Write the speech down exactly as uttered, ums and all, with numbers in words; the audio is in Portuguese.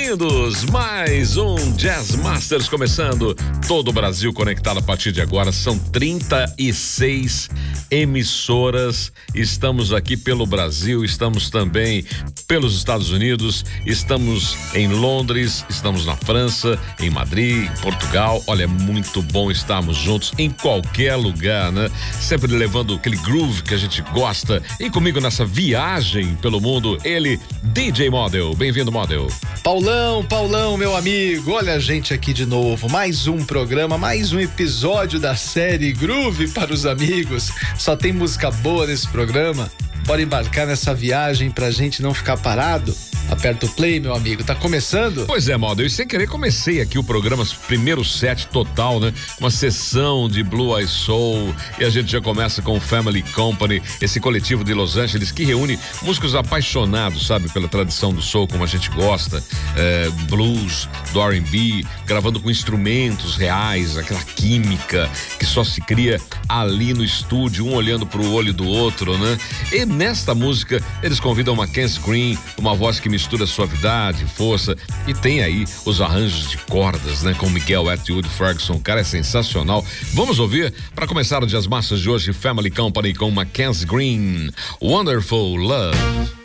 bem-vindos. Mais um Jazz Masters começando. Todo o Brasil conectado a partir de agora. São trinta e seis emissoras. Estamos aqui pelo Brasil, estamos também pelos Estados Unidos, estamos em Londres, estamos na França, em Madrid, em Portugal. Olha, é muito bom estarmos juntos em qualquer lugar, né? Sempre levando aquele groove que a gente gosta. E comigo nessa viagem pelo mundo, ele, D J Model. Bem-vindo, Model. Paulão, Paulão, meu amigo, olha a gente aqui de novo, mais um programa, mais um episódio da série Groove para os amigos. Só tem música boa nesse programa. Bora embarcar nessa viagem pra gente não ficar parado? Aperta o play, meu amigo, tá começando? Pois é, Model, e sem querer comecei aqui o programa, primeiro set total, né? Uma sessão de Blue Eye Soul, e a gente já começa com o Family Company, esse coletivo de Los Angeles que reúne músicos apaixonados, sabe, pela tradição do soul, como a gente gosta, é, blues, do R and B, gravando com instrumentos reais, aquela química que só se cria ali no estúdio, um olhando pro olho do outro, né? E nesta música, eles convidam Mackenzie Green, uma voz que mistura suavidade, força, e tem aí os arranjos de cordas, né? Com Miguel Atwood Ferguson, o cara é sensacional. Vamos ouvir, para começar o Jazz Masters de hoje, Family Company com Mackenzie Green, Wonderful Love.